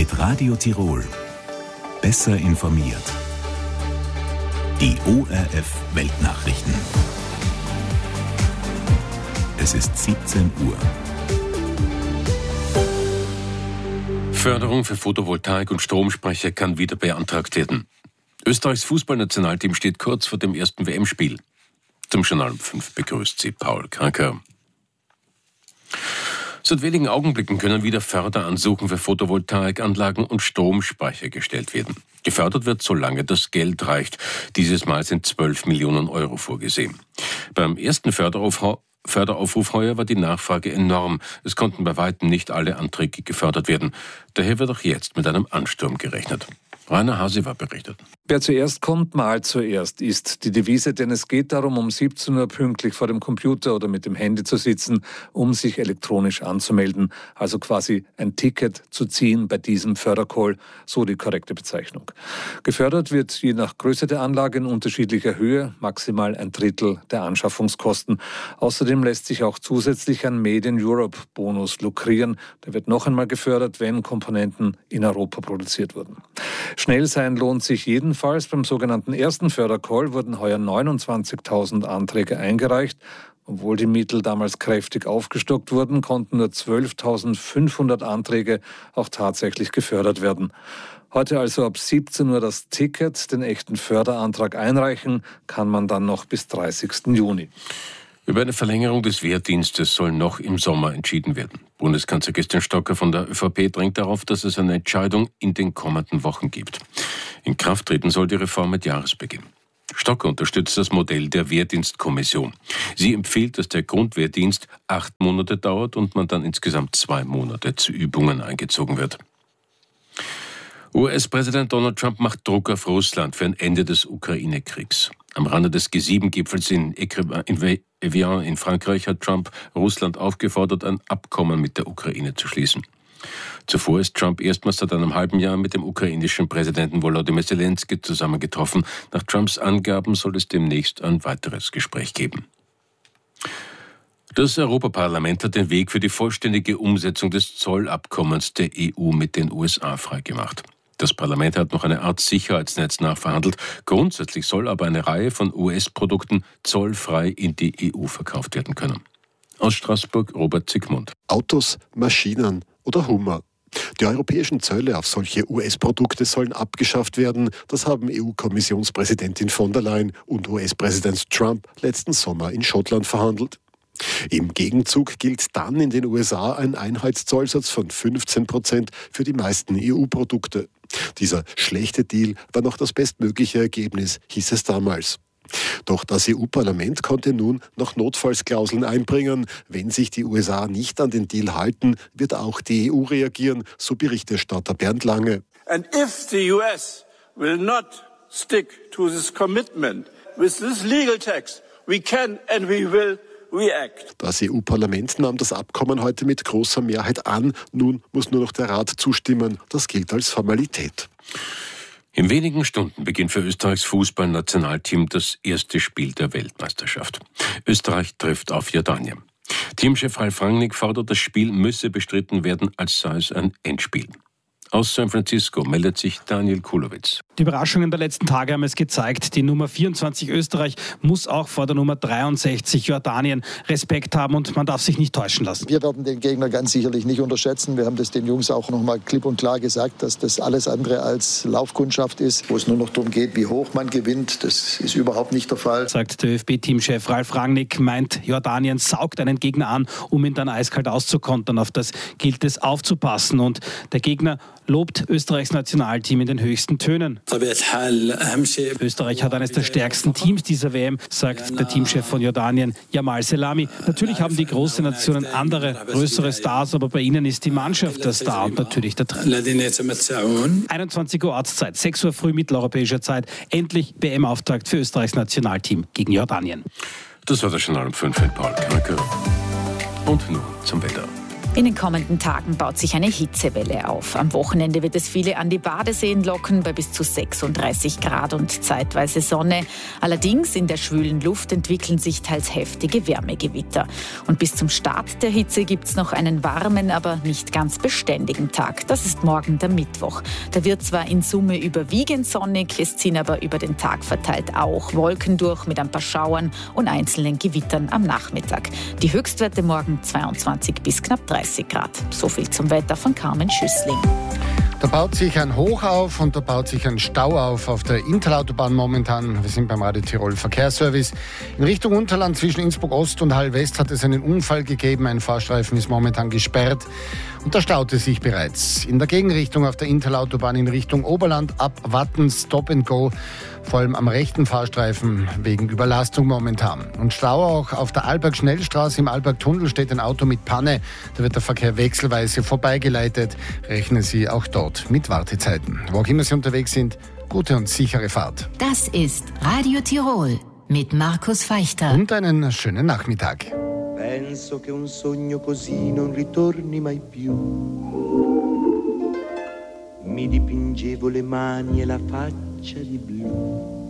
Mit Radio Tirol. Besser informiert. Die ORF Weltnachrichten. Es ist 17 Uhr. Förderung für Photovoltaik und Stromspeicher kann wieder beantragt werden. Österreichs Fußballnationalteam steht kurz vor dem ersten WM-Spiel. Zum Journal um 5 begrüßt sie Paul Kranker. Seit wenigen Augenblicken können wieder Förderansuchen für Photovoltaikanlagen und Stromspeicher gestellt werden. Gefördert wird, solange das Geld reicht. Dieses Mal sind 12 Millionen Euro vorgesehen. Beim ersten Förderaufruf heuer war die Nachfrage enorm. Es konnten bei weitem nicht alle Anträge gefördert werden. Daher wird auch jetzt mit einem Ansturm gerechnet. Rainer Hasiver berichtet. Wer zuerst kommt, malt zuerst, ist die Devise, denn es geht darum, um 17 Uhr pünktlich vor dem Computer oder mit dem Handy zu sitzen, um sich elektronisch anzumelden, also quasi ein Ticket zu ziehen bei diesem Fördercall, so die korrekte Bezeichnung. Gefördert wird je nach Größe der Anlage in unterschiedlicher Höhe, maximal 1/3 der Anschaffungskosten. Außerdem lässt sich auch zusätzlich ein Made in Europe Bonus lukrieren. Der wird noch einmal gefördert, wenn Komponenten in Europa produziert wurden. Schnell sein lohnt sich jedenfalls. Beim sogenannten ersten Fördercall wurden heuer 29.000 Anträge eingereicht. Obwohl die Mittel damals kräftig aufgestockt wurden, konnten nur 12.500 Anträge auch tatsächlich gefördert werden. Heute also ab 17 Uhr das Ticket, den echten Förderantrag einreichen, kann man dann noch bis 30. Juni. Über eine Verlängerung des Wehrdienstes soll noch im Sommer entschieden werden. Bundeskanzler Christian Stocker von der ÖVP drängt darauf, dass es eine Entscheidung in den kommenden Wochen gibt. In Kraft treten soll die Reform mit Jahresbeginn. Stocker unterstützt das Modell der Wehrdienstkommission. Sie empfiehlt, dass der Grundwehrdienst 8 Monate dauert und man dann insgesamt 2 Monate zu Übungen eingezogen wird. US-Präsident Donald Trump macht Druck auf Russland für ein Ende des Ukraine-Kriegs. Am Rande des G7-Gipfels in Evian in Frankreich hat Trump Russland aufgefordert, ein Abkommen mit der Ukraine zu schließen. Zuvor ist Trump erstmals seit einem halben Jahr mit dem ukrainischen Präsidenten Volodymyr Zelensky zusammengetroffen. Nach Trumps Angaben soll es demnächst ein weiteres Gespräch geben. Das Europaparlament hat den Weg für die vollständige Umsetzung des Zollabkommens der EU mit den USA freigemacht. Das Parlament hat noch eine Art Sicherheitsnetz nachverhandelt. Grundsätzlich soll aber eine Reihe von US-Produkten zollfrei in die EU verkauft werden können. Aus Straßburg Robert Zickmund. Autos, Maschinen oder Hummer. Die europäischen Zölle auf solche US-Produkte sollen abgeschafft werden. Das haben EU-Kommissionspräsidentin von der Leyen und US-Präsident Trump letzten Sommer in Schottland verhandelt. Im Gegenzug gilt dann in den USA ein Einheitszollsatz von 15% für die meisten EU-Produkte. Dieser schlechte Deal war noch das bestmögliche Ergebnis, hieß es damals. Doch das EU-Parlament konnte nun noch Notfallsklauseln einbringen. Wenn sich die USA nicht an den Deal halten, wird auch die EU reagieren, so Berichterstatter Bernd Lange. And if the US will not stick to this commitment with this legal text, we can and we will react. Das EU-Parlament nahm das Abkommen heute mit großer Mehrheit an. Nun muss nur noch der Rat zustimmen. Das gilt als Formalität. In wenigen Stunden beginnt für Österreichs Fußballnationalteam das erste Spiel der Weltmeisterschaft. Österreich trifft auf Jordanien. Teamchef Ralf Rangnick fordert, das Spiel müsse bestritten werden, als sei es ein Endspiel. Aus San Francisco meldet sich Daniel Kulowitz. Die Überraschungen der letzten Tage haben es gezeigt. Die Nummer 24 Österreich muss auch vor der Nummer 63 Jordanien Respekt haben und man darf sich nicht täuschen lassen. Wir werden den Gegner ganz sicherlich nicht unterschätzen. Wir haben das den Jungs auch noch mal klipp und klar gesagt, dass das alles andere als Laufkundschaft ist, wo es nur noch darum geht, wie hoch man gewinnt. Das ist überhaupt nicht der Fall. Sagt der ÖFB-Teamchef Ralf Rangnick, meint, Jordanien saugt einen Gegner an, um ihn dann eiskalt auszukontern. Auf das gilt es aufzupassen und der Gegner lobt Österreichs Nationalteam in den höchsten Tönen. Österreich hat eines der stärksten Teams dieser WM, sagt der Teamchef von Jordanien, Jamal Selami. Natürlich haben die großen Nationen andere, größere Stars, aber bei ihnen ist die Mannschaft der Star und natürlich der Trainer. 21 Uhr Ortszeit, 6 Uhr früh mitteleuropäischer Zeit. Endlich WM-Auftakt für Österreichs Nationalteam gegen Jordanien. Das war das Journal um 5 mit Paul Kranker. Und nun zum Wetter. In den kommenden Tagen baut sich eine Hitzewelle auf. Am Wochenende wird es viele an die Badeseen locken, bei bis zu 36 Grad und zeitweise Sonne. Allerdings in der schwülen Luft entwickeln sich teils heftige Wärmegewitter. Und bis zum Start der Hitze gibt es noch einen warmen, aber nicht ganz beständigen Tag. Das ist morgen der Mittwoch. Da wird zwar in Summe überwiegend sonnig, es ziehen aber über den Tag verteilt auch Wolken durch mit ein paar Schauern und einzelnen Gewittern am Nachmittag. Die Höchstwerte morgen 22 bis knapp 30 Grad. So viel zum Wetter von Carmen Schüssling. Da baut sich ein Hoch auf und da baut sich ein Stau auf der Interautobahn momentan. Wir sind beim Radio Tirol Verkehrsservice. In Richtung Unterland zwischen Innsbruck Ost und Hall West hat es einen Unfall gegeben. Ein Fahrstreifen ist momentan gesperrt und da staute sich bereits. In der Gegenrichtung auf der Interautobahn in Richtung Oberland ab Watten Stop and Go. Vor allem am rechten Fahrstreifen wegen Überlastung momentan. Und Stau auch auf der Arlberg-Schnellstraße im Arlberg-Tunnel steht ein Auto mit Panne. Da wird der Verkehr wechselweise vorbeigeleitet. Rechnen Sie auch dort mit Wartezeiten. Wo auch immer Sie unterwegs sind, gute und sichere Fahrt. Das ist Radio Tirol mit Markus Feichter. Und einen schönen Nachmittag. Penso che un sogno così non ritorni mai più. Mi dipingevo le mani e la faccia di blu.